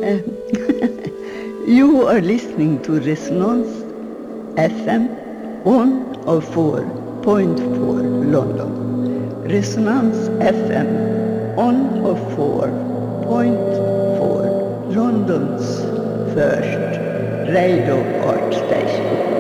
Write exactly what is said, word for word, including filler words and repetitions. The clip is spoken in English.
Uh, you are listening to Resonance F M one oh four point four London. Resonance F M one oh four point four London's first radio art station.